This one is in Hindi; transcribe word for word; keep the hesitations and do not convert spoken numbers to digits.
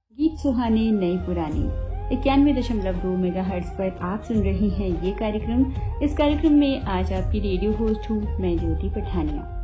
गीत सुहाने नई पुरानी इक्यानवे दशमलव दो मेगा हर्ट्ज पर आप सुन रहे हैं ये कार्यक्रम। इस कार्यक्रम में आज आपकी रेडियो होस्ट हूँ मैं ज्योति पठानिया।